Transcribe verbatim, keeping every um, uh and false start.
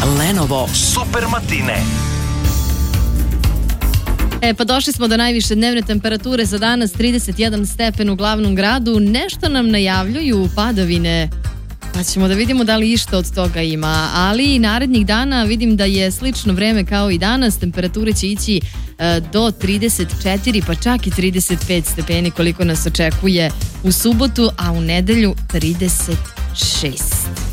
Lenovo Super Matine. E, pa došli smo do najviše dnevne temperature za danas, trideset jedan stepen u glavnom gradu. Nešto nam najavljuju padavine, pa ćemo da vidimo da li išta od toga ima. Ali narednih dana vidim da je slično vreme kao i danas. Temperature će ići e, do trideset četiri, pa čak i trideset pet stepeni koliko nas očekuje u subotu, a u nedelju trideset šest.